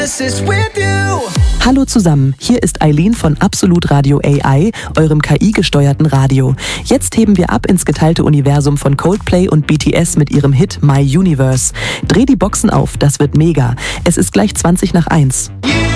Hallo zusammen, hier ist Eileen von Absolut Radio AI, eurem KI-gesteuerten Radio. Jetzt heben wir ab ins geteilte Universum von Coldplay und BTS mit ihrem Hit My Universe. Dreh die Boxen auf, das wird mega. Es ist gleich 20 nach 1.